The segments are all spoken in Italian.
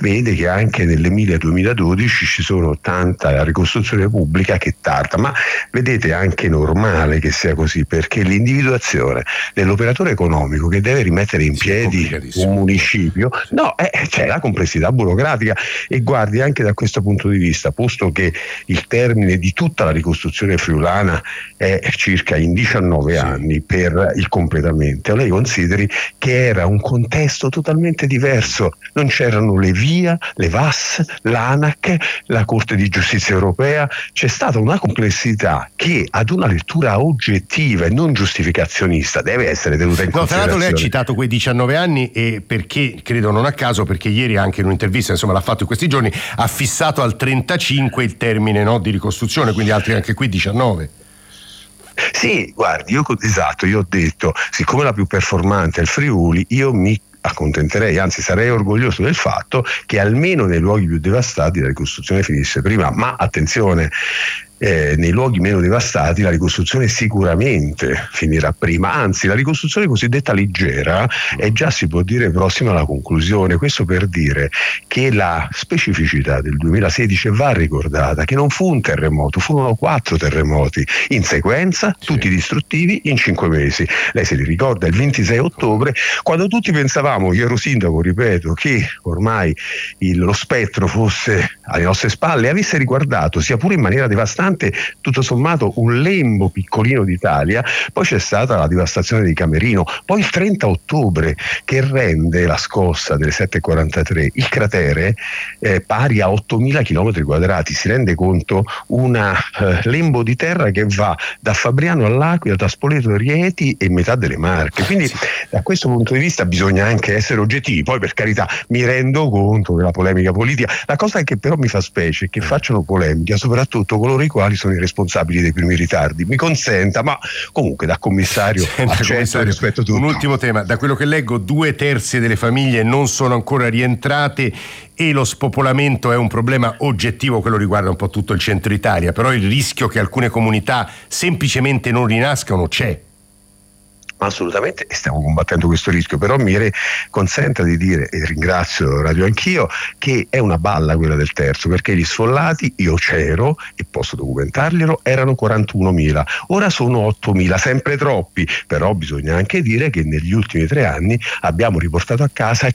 vede che anche nell'Emilia-2012 ci sono tanta ricostruzione pubblica che tarda, ma vedete è anche normale che sia così, perché l'individuazione dell'operatore economico che deve rimettere in piedi un municipio, c'è la complessità burocratica. E guardi, anche da questo punto di vista, posto che il termine di tutta la ricostruzione friulana è circa in 19 anni per il completamento, lei consideri che era un contesto totalmente diverso, non c'erano le VIA, le VAS, l'ANAC, la Corte di Giustizia Europea, c'è stata una complessità che ad una lettura oggettiva e non giustificazionista deve essere tenuta in considerazione. Tra l'altro lei ha citato quei 19 anni e perché, credo non a caso, perché ieri anche in un'intervista, insomma l'ha fatto in questi giorni, ha fissato al 35 il termine di ricostruzione, quindi altri anche qui 19. Sì, guardi, io ho detto, siccome la più performante è il Friuli, io mi accontenterei, anzi sarei orgoglioso del fatto che almeno nei luoghi più devastati la ricostruzione finisse prima, ma attenzione, nei luoghi meno devastati la ricostruzione sicuramente finirà prima, anzi la ricostruzione cosiddetta leggera è già, si può dire, prossima alla conclusione. Questo per dire che la specificità del 2016 va ricordata, che non fu un terremoto, furono 4 terremoti in sequenza, tutti distruttivi in 5 mesi. Lei se li ricorda il 26 ottobre, quando tutti pensavamo, io ero sindaco, ripeto, che ormai lo spettro fosse alle nostre spalle e avesse riguardato, sia pure in maniera devastante, tutto sommato un lembo piccolino d'Italia. Poi c'è stata la devastazione di Camerino, poi il 30 ottobre che rende la scossa delle 7:43 il cratere pari a 8.000 km quadrati. Si rende conto? Una lembo di terra che va da Fabriano all'Aquila, da Spoleto a Rieti e metà delle Marche. Quindi da questo punto di vista bisogna anche essere oggettivi. Poi, per carità, mi rendo conto della polemica politica. La cosa che però mi fa specie è che facciano polemica soprattutto coloro i quali sono i responsabili dei primi ritardi. Mi consenta, ma comunque da commissario accetto e rispetto tutto. Un ultimo tema: da quello che leggo 2/3 delle famiglie non sono ancora rientrate e lo spopolamento è un problema oggettivo, quello riguarda un po' tutto il centro Italia, però il rischio che alcune comunità semplicemente non rinascano c'è. Assolutamente, stiamo combattendo questo rischio, però mi consenta di dire, e ringrazio Radio Anch'io, che è una balla quella del terzo, perché gli sfollati, io c'ero e posso documentarglielo, erano 41.000, ora sono 8.000, sempre troppi, però bisogna anche dire che negli ultimi 3 anni abbiamo riportato a casa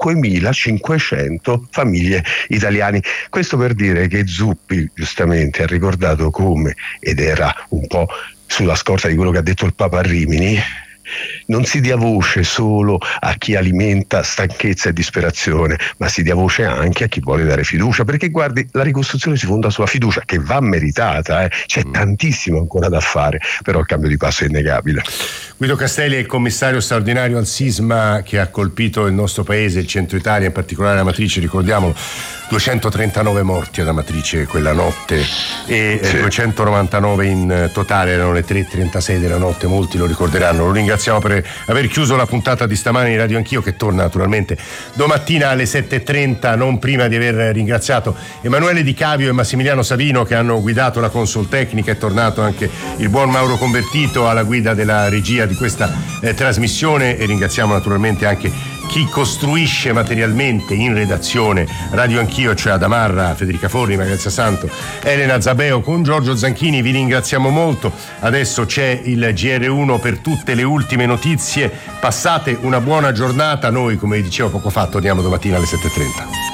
5.500 famiglie italiane. Questo per dire che Zuppi giustamente ha ricordato come, ed era un po' sulla scorta di quello che ha detto il Papa a Rimini, non si dia voce solo a chi alimenta stanchezza e disperazione, ma si dia voce anche a chi vuole dare fiducia, perché guardi, la ricostruzione si fonda sulla fiducia, che va meritata, c'è tantissimo ancora da fare, però il cambio di passo è innegabile. Guido Castelli è il commissario straordinario al sisma che ha colpito il nostro paese, il centro Italia, in particolare Amatrice, ricordiamolo, 239 morti ad Amatrice quella notte e 299 in totale, erano le 3:36 della notte, molti lo ricorderanno. Lo ringraziamo per aver chiuso la puntata di stamani di Radio Anch'io, che torna naturalmente domattina alle 7:30, non prima di aver ringraziato Emanuele Di Cavio e Massimiliano Savino che hanno guidato la console tecnica. È tornato anche il buon Mauro Convertito alla guida della regia di questa trasmissione, e ringraziamo naturalmente anche chi costruisce materialmente in redazione Radio Anch'io, cioè Adamarra, Federica Forni, Magazza Santo, Elena Zabeo con Giorgio Zanchini. Vi ringraziamo molto. Adesso c'è il GR1 per tutte le ultime notizie. Passate una buona giornata. Noi, come vi dicevo poco fa, torniamo domattina alle 7:30.